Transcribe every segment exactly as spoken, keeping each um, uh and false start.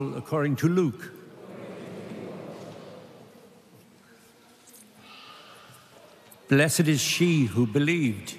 According to Luke. Blessed is she who believed.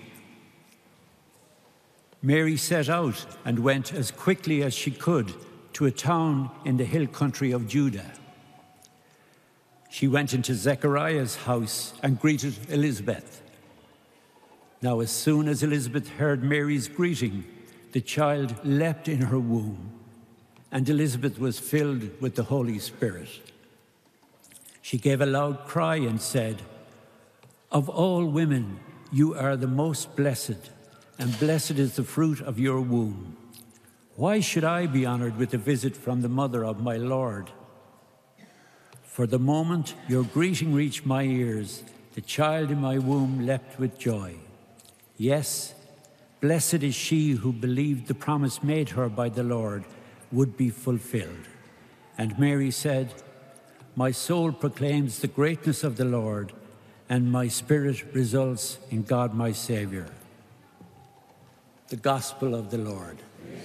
Mary set out and went as quickly as she could to a town in the hill country of Judah. She went into Zechariah's house and greeted Elizabeth. Now, as soon as Elizabeth heard Mary's greeting, the child leapt in her womb, and Elizabeth was filled with the Holy Spirit. She gave a loud cry and said, "Of all women, you are the most blessed, and blessed is the fruit of your womb. Why should I be honored with a visit from the mother of my Lord? For the moment your greeting reached my ears, the child in my womb leapt with joy. Yes, blessed is she who believed the promise made her by the Lord would be fulfilled." And Mary said, "My soul proclaims the greatness of the Lord, and my spirit results in God my Savior." The Gospel of the Lord.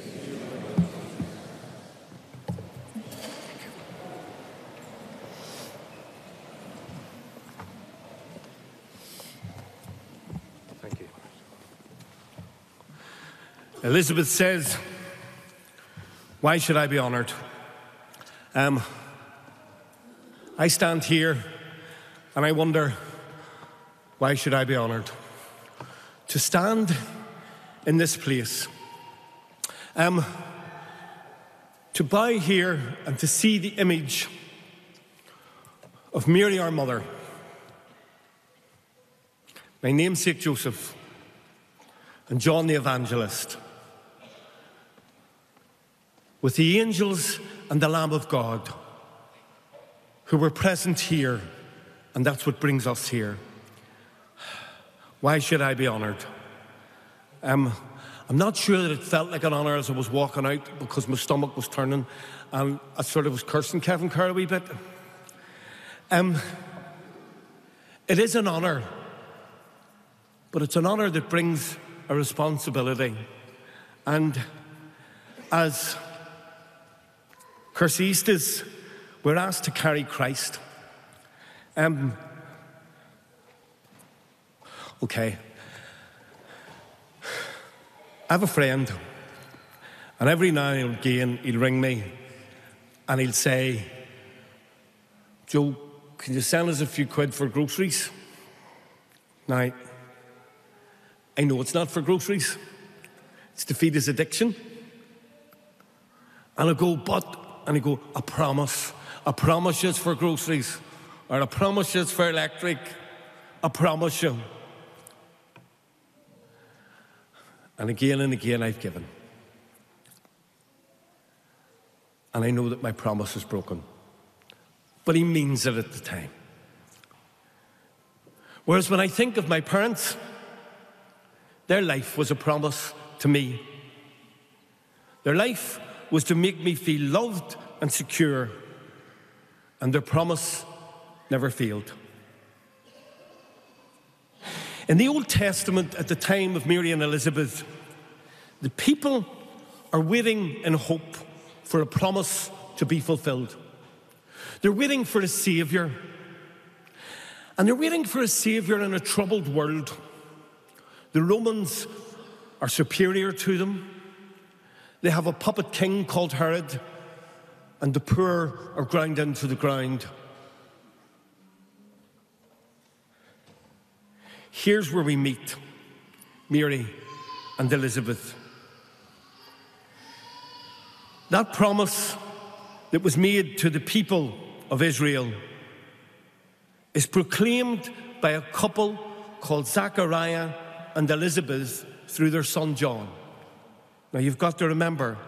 Thank you. Elizabeth says, "Why should I be honored?" Um, I stand here and I wonder, why should I be honored? To stand in this place, um, to bow here and to see the image of Mary, our mother, my namesake Joseph, and John the Evangelist, with the angels and the Lamb of God who were present here, and that's what brings us here. Why should I be honored? Um, I'm not sure that it felt like an honor as I was walking out, because my stomach was turning and I sort of was cursing Kevin Kerr a wee bit. Um, it is an honor, but it's an honor that brings a responsibility. And as Cursistas, we're asked to carry Christ. Um, okay. I have a friend, and every now and again he'll ring me and he'll say, "Joe, can you send us a few quid for groceries?" Now, I know it's not for groceries. It's to feed his addiction. And I go, "But," and he go, "I promise. I promise you it's for groceries. Or I promise you it's for electric. I promise you." And again and again I've given. And I know that my promise is broken. But he means it at the time. Whereas when I think of my parents, their life was a promise to me. Their life was to make me feel loved and secure, and their promise never failed. In the Old Testament, at the time of Mary and Elizabeth, the people are waiting in hope for a promise to be fulfilled. They're waiting for a Saviour, and they're waiting for a Saviour in a troubled world. The Romans are superior to them. They have a puppet king called Herod, and the poor are ground into the ground. Here's where we meet Mary and Elizabeth. That promise that was made to the people of Israel is proclaimed by a couple called Zechariah and Elizabeth through their son John. Now, you've got to remember,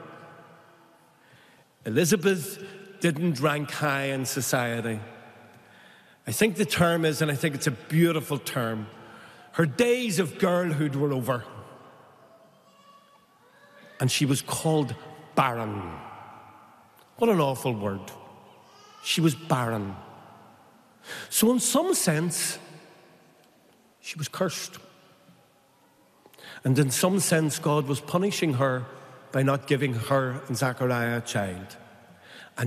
Elizabeth didn't rank high in society. I think the term is, and I think it's a beautiful term, her days of girlhood were over. And she was called barren. What an awful word. She was barren. So in some sense, she was cursed. And in some sense, God was punishing her by not giving her and Zechariah a child.